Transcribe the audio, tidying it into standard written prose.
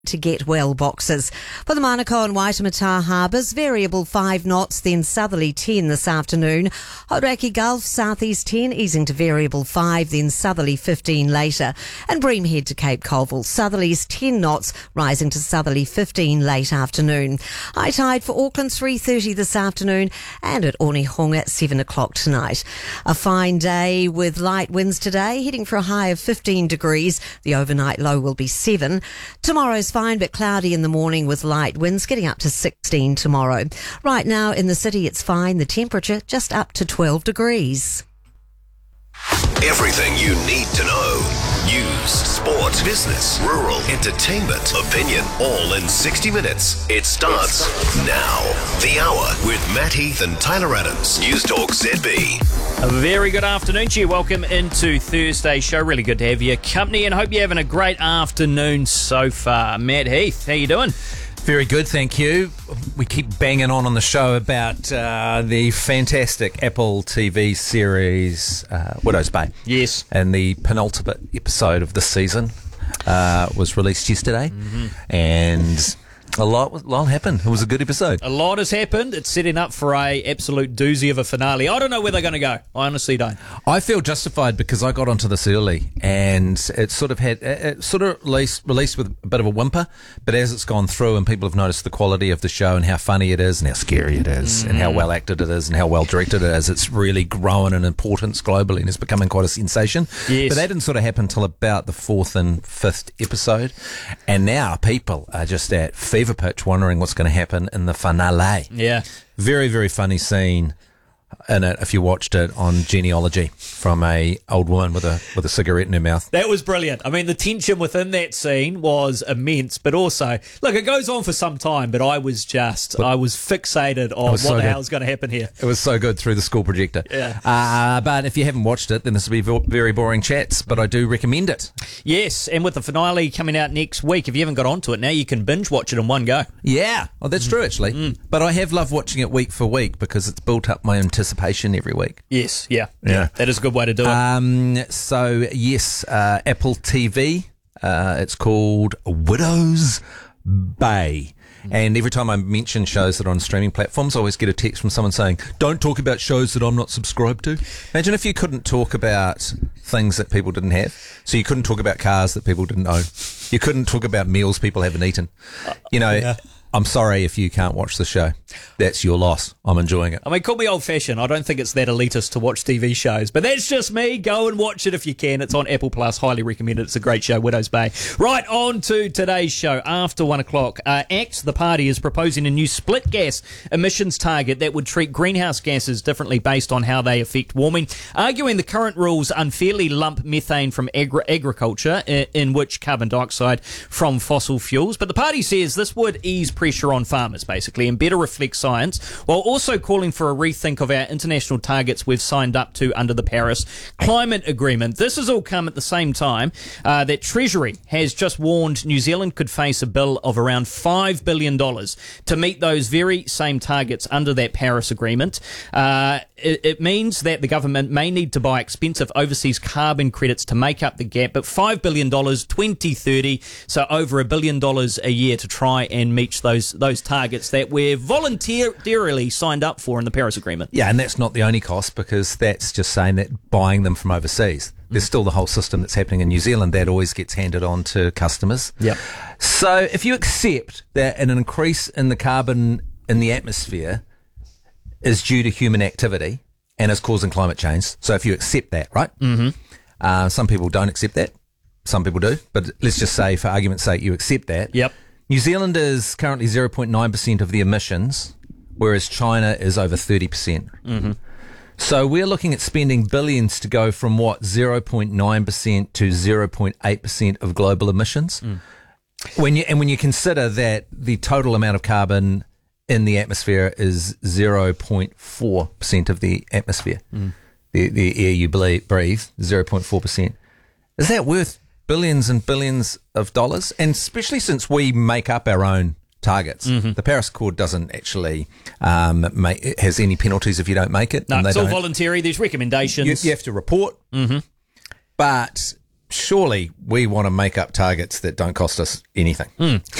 to get well boxes. For the Manukau and Waitemata harbours, variable 5 knots, then southerly 10 this afternoon. Hauraki Gulf, southeast 10, easing to variable 5, then southerly 15 later. And Bream Head to Cape Colville, southerlies 10 knots, rising to southerly 15 late afternoon. High tide for Auckland 3:30 this afternoon and at Onehunga at 7 o'clock tonight. A fine day with light winds today, heading for a high of 15 degrees. The overnight low will be 7. Tomorrow's fine but cloudy in the morning with light winds, getting up to 16 tomorrow. Right now in the city it's fine, the temperature just up to 12 degrees. Everything you need to know. News, sport, business, rural, entertainment, opinion, all in 60 minutes. It starts now. The Hour with Matt Heath and Tyler Adams. News Talk ZB. A very good afternoon to you. Welcome into Thursday's show. Really good to have your company and hope you're having a great afternoon so far. Matt Heath, how you doing? Very good, thank you. We keep banging on the show about the fantastic Apple TV series Widow's Bay. Yes. And the penultimate episode of this season was released yesterday. And a lot happened. It was a good episode. A lot has happened. It's setting up for a absolute doozy of a finale. I don't know where they're going to go. I honestly don't. I feel justified because I got onto this early and it sort of released with a bit of a whimper, but as it's gone through and people have noticed the quality of the show and how funny it is and how scary it is and how well acted it is and how well directed it is, it's really grown in importance globally and it's becoming quite a sensation. Yes. But that didn't sort of happen until about the 4th and 5th episode, and now people are just at fever pitch wondering what's going to happen in the finale. Yeah. Very, very funny scene in it if you watched it on Genealogy from a old woman with a cigarette in her mouth. That was brilliant. I mean, the tension within that scene was immense, but also, look, it goes on for some time, but I was fixated on what the hell is going to happen here. It was so good through the school projector. Yeah. But if you haven't watched it, then this will be very boring chats, but I do recommend it. Yes, and with the finale coming out next week, if you haven't got onto it, now you can binge watch it in one go. Yeah. Oh, that's true, actually. But I have loved watching it week for week because it's built up my anticipation every week. Yes, yeah. That is a good way to do it. So, yes, Apple TV, it's called Widow's Bay. And every time I mention shows that are on streaming platforms, I always get a text from someone saying, don't talk about shows that I'm not subscribed to. Imagine if you couldn't talk about things that people didn't have. So you couldn't talk about cars that people didn't own. You couldn't talk about meals people haven't eaten. I'm sorry if you can't watch the show. That's your loss. I'm enjoying it. I mean, call me old-fashioned. I don't think it's that elitist to watch TV shows, but that's just me. Go and watch it if you can. It's on Apple Plus. Highly recommend it. It's a great show, Widow's Bay. Right, on to today's show. After 1 o'clock, ACT, the party, is proposing a new split gas emissions target that would treat greenhouse gases differently based on how they affect warming, arguing the current rules unfairly lump methane from agriculture, in which carbon dioxide from fossil fuels. But the party says this would ease pressure on farmers, basically, and better reflect science, while also calling for a rethink of our international targets we've signed up to under the Paris Climate Agreement. This has all come at the same time that Treasury has just warned New Zealand could face a bill of around $5 billion to meet those very same targets under that Paris Agreement. It means that the government may need to buy expensive overseas carbon credits to make up the gap, but $5 billion, 2030, so over $1 billion a year to try and meet those targets that we're voluntarily signed up for in the Paris Agreement. Yeah, and that's not the only cost because that's just saying that buying them from overseas. There's still the whole system that's happening in New Zealand that always gets handed on to customers. Yep. So if you accept that an increase in the carbon in the atmosphere is due to human activity and is causing climate change, so if you accept that, right? Some people don't accept that. Some people do. But let's just say, for argument's sake, you accept that. Yep. New Zealand is currently 0.9% of the emissions, whereas China is over 30%. So we're looking at spending billions to go from 0.9% to 0.8% of global emissions. When you consider that the total amount of carbon in the atmosphere is 0.4% of the atmosphere, the air you breathe, 0.4%. Is that worth billions and billions of dollars? And especially since we make up our own targets. The Paris Accord doesn't actually has any penalties if you don't make it. No, it's all voluntary. There's recommendations. You have to report. But surely we want to make up targets that don't cost us anything.